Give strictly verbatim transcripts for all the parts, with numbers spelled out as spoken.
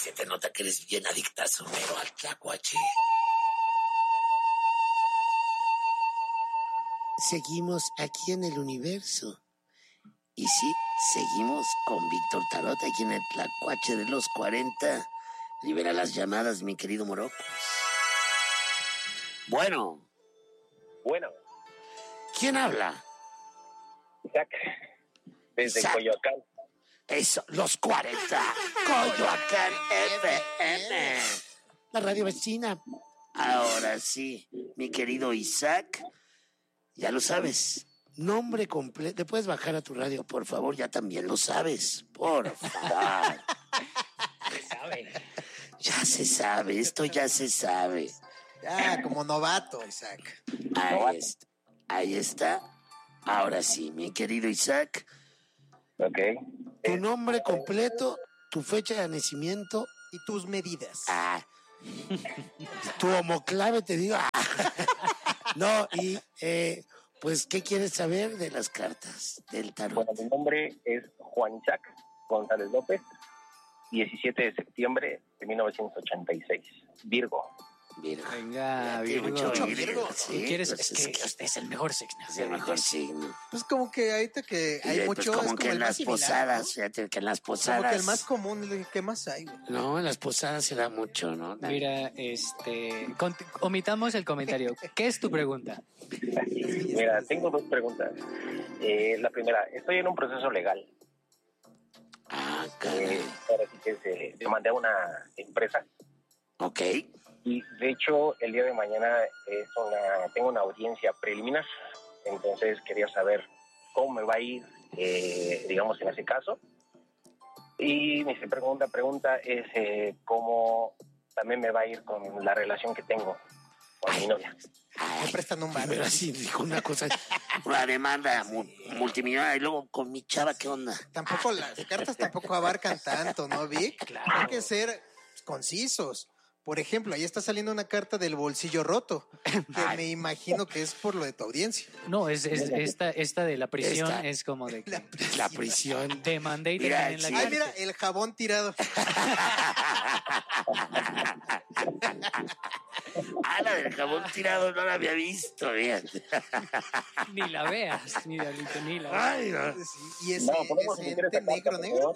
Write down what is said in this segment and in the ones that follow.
Se te nota que eres bien adictazo, pero al tlacuache. Seguimos aquí en el universo. Y sí, seguimos con Víctor Tarot aquí en el tlacuache de los cuarenta. Libera las llamadas, mi querido Morocco. Bueno. Bueno. ¿Quién habla? Isaac. Desde Isaac. Coyoacán. Eso, los cuarenta. Coyoacán F M. La radio vecina. Ahora sí, mi querido Isaac. Ya lo sabes. Nombre completo. ¿Te puedes bajar a tu radio, por favor? Ya también lo sabes. Por favor. Se sabe. Ya se sabe. Esto ya se sabe. Ya, como novato, Isaac. Ahí está. Ahí está. Ahora sí, mi querido Isaac. Ok. Tu nombre completo, tu fecha de nacimiento y tus medidas. Ah. Tu homoclave, te digo. Ah. No, y eh, pues, ¿qué quieres saber de las cartas del tarot? Bueno, mi nombre es Juan Isaac González López, diecisiete de septiembre de mil novecientos ochenta y seis, Virgo. Virgo. Venga, Virgo. Mucho Virgo. ¿Sí? ¿Quieres? Pues es, es que es el mejor signo. Es el mejor signo. Pues como que ahorita que hay y, mucho... Pues como, es como que en las similar, posadas, ¿no? fíjate que en las posadas... Como que el más común, ¿qué más hay? No, en las posadas se da mucho, ¿no? Mira, este... omitamos el comentario. ¿Qué es tu pregunta? Mira, tengo dos preguntas. Eh, la primera, estoy en un proceso legal. Ah, caray. Eh, ahora sí que se, se mandé a una empresa. Ok. Y de hecho, el día de mañana es una, tengo una audiencia preliminar. Entonces quería saber cómo me va a ir, eh, digamos, en ese caso. Y mi segunda pregunta es eh, cómo también me va a ir con la relación que tengo con Ay. mi novia. Ay, me prestan un bar. Pero así dijo una cosa, una demanda multimillonaria. Y luego con mi chava, ¿qué onda? Tampoco las cartas tampoco abarcan tanto, ¿no, Vic? Claro. Hay que ser concisos. Por ejemplo, ahí está saliendo una carta del bolsillo roto, que Ay. me imagino que es por lo de tu audiencia. No, es, es esta, esta de la prisión esta. Es como de la prisión. La prisión. Te mandé y te mira, en la sí. Ay, mira, el jabón tirado. Ah, la del jabón tirado no la había visto, bien. Ni la veas, ni Diablito, ni la veas. Ay, no. Sí, y ese, no, ese ente negro, negro.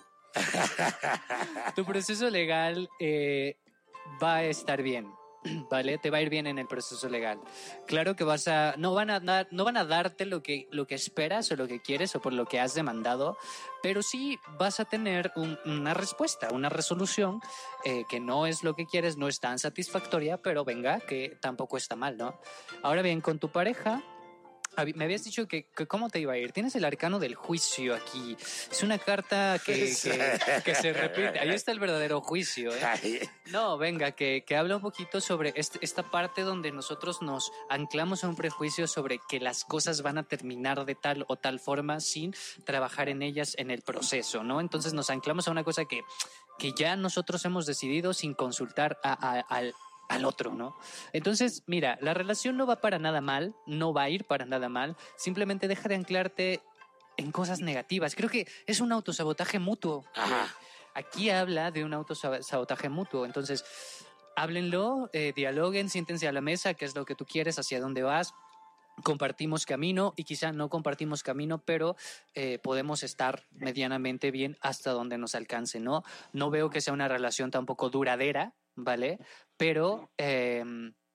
Tu proceso legal eh, va a estar bien, ¿vale? Te va a ir bien en el proceso legal. Claro que vas a... No van a, dar, no van a darte lo que, lo que esperas o lo que quieres o por lo que has demandado, pero sí vas a tener un, una respuesta, una resolución eh, que no es lo que quieres, no es tan satisfactoria, pero venga, que tampoco está mal, ¿no? Ahora bien, con tu pareja... Me habías dicho que, que cómo te iba a ir. Tienes el arcano del juicio aquí. Es una carta que, que, que se repite. Ahí está el verdadero juicio, ¿eh? No, venga, que, que habla un poquito sobre este, esta parte donde nosotros nos anclamos a un prejuicio sobre que las cosas van a terminar de tal o tal forma sin trabajar en ellas en el proceso, ¿no? Entonces nos anclamos a una cosa que, que ya nosotros hemos decidido sin consultar a, a, al al otro, ¿no? Entonces, mira, la relación no va para nada mal, no va a ir para nada mal, simplemente deja de anclarte en cosas negativas. Creo que es un autosabotaje mutuo. Ajá. Aquí habla de un autosabotaje mutuo, entonces háblenlo, eh, dialoguen, siéntense a la mesa, qué es lo que tú quieres, hacia dónde vas. Compartimos camino y quizá no compartimos camino, pero eh, podemos estar medianamente bien hasta donde nos alcance, ¿no? No veo que sea una relación tampoco duradera, ¿vale? Pero eh,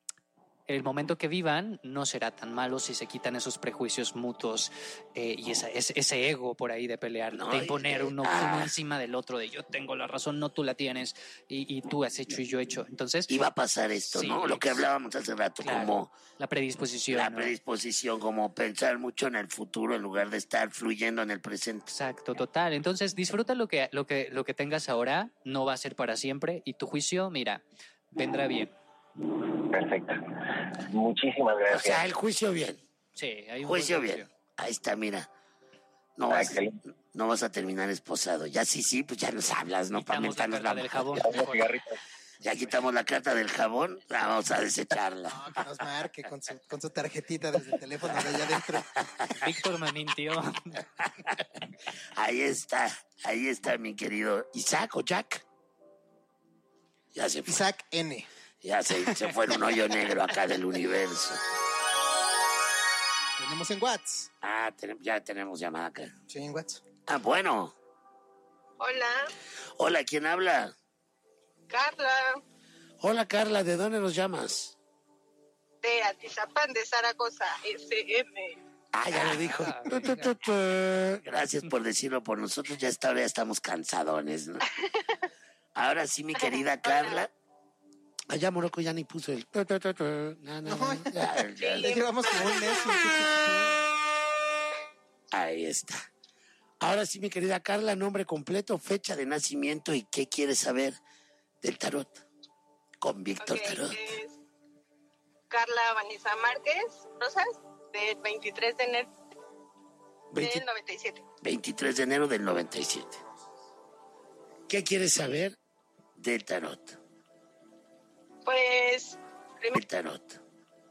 el momento que vivan no será tan malo si se quitan esos prejuicios mutuos eh, y esa, ese, ese ego por ahí de pelear, no, de imponer uno, ah. uno encima del otro, de yo tengo la razón, no tú la tienes y, y tú has hecho y yo he hecho. Entonces, y va a pasar esto, sí, ¿no? Lo que hablábamos hace rato, claro, como la predisposición. La ¿no? predisposición, como pensar mucho en el futuro en lugar de estar fluyendo en el presente. Exacto, total. Entonces, disfruta lo que, lo que, lo que tengas ahora, no va a ser para siempre y tu juicio, mira, vendrá bien. Perfecto. Muchísimas gracias. O sea, el juicio bien. Sí, hay un juicio bien. Juicio. Ahí está, mira. No vas, no vas a terminar esposado. Ya sí, sí, pues ya nos hablas, ¿no? Para mentarnos la, la del jabón. Ya quitamos la carta del jabón, la vamos a desecharla. No, que nos marque con su, con su tarjetita desde el teléfono de allá adentro. Víctor me mintió. Ahí está, ahí está mi querido Isaac o Jack. Ya se fue. Isaac N. Ya se, se fue en un hoyo negro acá del universo. Tenemos en WhatsApp. Ah, ten, ya tenemos llamada acá. Sí, en WhatsApp. Ah, bueno. Hola, Hola, ¿quién habla? Carla, Hola, Carla, ¿de dónde nos llamas? de Atizapán de Zaragoza, S M. Ah, ya lo dijo. Ah, Tu, tu, tu, tu. Gracias por decirlo por nosotros. Ya hasta ahora ya estamos cansadones, ¿no? Ahora sí, mi querida Carla. Allá Morocco ya ni puso el... tu, tu, tu, tu. No, no, no. Ya, ya, Ya llevamos como un mes. ahí está. Ahora sí, mi querida Carla, nombre completo, fecha de nacimiento y qué quieres saber del tarot. Con Víctor Ok, Tarot. es Carla Vanessa Márquez Rosas, del veintitrés de enero veinte del noventa y siete. veintitrés de enero del noventa y siete. ¿Qué quieres saber del tarot? Pues, primero El tarot.